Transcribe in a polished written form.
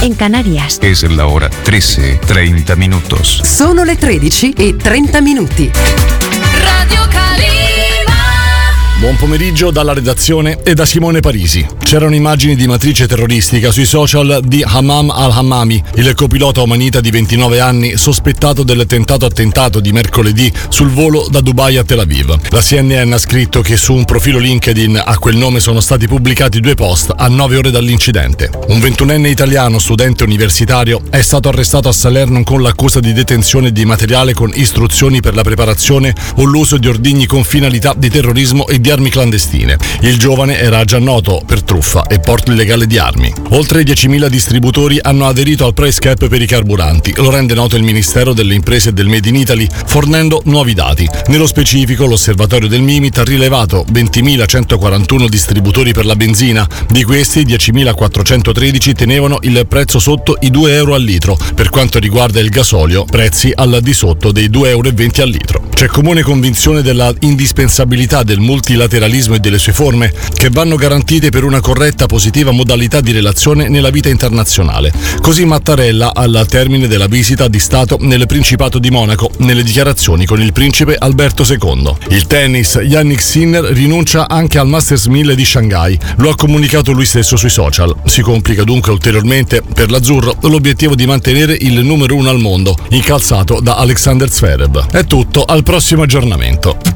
en Canarias. Es la hora 13:30 minutos. Sono le 13:30. Radio Calima. Buon pomeriggio dalla redazione e da Simone Parisi. C'erano immagini di matrice terroristica sui social di Hammam al-Hammami, il copilota omanita di 29 anni sospettato del tentato attentato di mercoledì sul volo da Dubai a Tel Aviv. La CNN ha scritto che su un profilo LinkedIn a quel nome sono stati pubblicati 2 post a 9 ore dall'incidente. Un 21enne italiano, studente universitario, è stato arrestato a Salerno con l'accusa di detenzione di materiale con istruzioni per la preparazione o l'uso di ordigni con finalità di terrorismo e di armi clandestine. Il giovane era già noto per truffa e porto illegale di armi. Oltre 10.000 distributori hanno aderito al price cap per i carburanti, lo rende noto il Ministero delle Imprese e del Made in Italy, fornendo nuovi dati. Nello specifico, l'osservatorio del Mimit ha rilevato 20.141 distributori per la benzina, di questi 10.413 tenevano il prezzo sotto i 2 euro al litro. Per quanto riguarda il gasolio, prezzi al di sotto dei 2,20 euro al litro. C'è comune convinzione della indispensabilità del multilateralismo e delle sue forme, che vanno garantite per una corretta positiva modalità di relazione nella vita internazionale. Così Mattarella al termine della visita di Stato nel Principato di Monaco, nelle dichiarazioni con il principe Alberto II. Il tennis, Jannik Sinner rinuncia anche al Masters 1000 di Shanghai, lo ha comunicato lui stesso sui social. Si complica dunque ulteriormente per l'azzurro l'obiettivo di mantenere il numero 1 al mondo, incalzato da Alexander Zverev. È tutto, al prossimo aggiornamento.